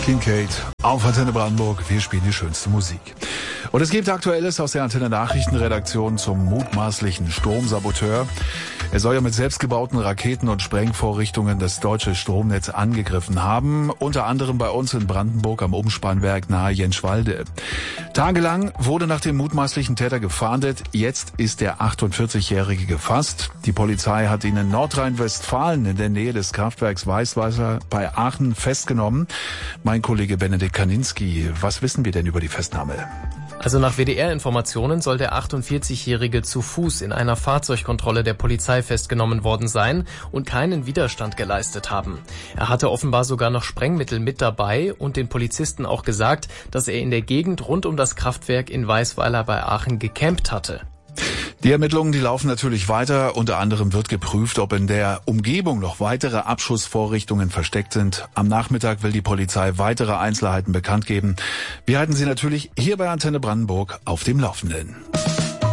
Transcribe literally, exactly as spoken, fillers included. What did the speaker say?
Kincaid auf Antenne Brandenburg. Wir spielen die schönste Musik. Und es gibt Aktuelles aus der Antenne Nachrichtenredaktion zum mutmaßlichen Stromsaboteur. Er soll ja mit selbstgebauten Raketen und Sprengvorrichtungen das deutsche Stromnetz angegriffen haben. Unter anderem bei uns in Brandenburg am Umspannwerk nahe Jenschwalde. Tagelang wurde nach dem mutmaßlichen Täter gefahndet. Jetzt ist der achtundvierzigjährige gefasst. Die Polizei hat ihn in Nordrhein-Westfalen in der Nähe des Kraftwerks Weißwasser bei Aachen festgenommen. Mein Kollege Benedikt Kaninski, was wissen wir denn über die Festnahme? Also nach W D R-Informationen soll der achtundvierzigjährige zu Fuß in einer Fahrzeugkontrolle der Polizei festgenommen worden sein und keinen Widerstand geleistet haben. Er hatte offenbar sogar noch Sprengmittel mit dabei und den Polizisten auch gesagt, dass er in der Gegend rund um das Kraftwerk in Weißweiler bei Aachen gecampt hatte. Die Ermittlungen, die laufen natürlich weiter. Unter anderem wird geprüft, ob in der Umgebung noch weitere Abschussvorrichtungen versteckt sind. Am Nachmittag will die Polizei weitere Einzelheiten bekannt geben. Wir halten Sie natürlich hier bei Antenne Brandenburg auf dem Laufenden.